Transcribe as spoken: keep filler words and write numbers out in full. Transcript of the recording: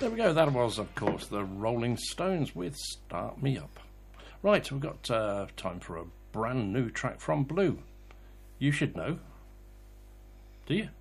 There we go. That was, of course, the Rolling Stones with Start Me Up. Right, we've got uh, time for a brand new track from Blue. You should know. Do you?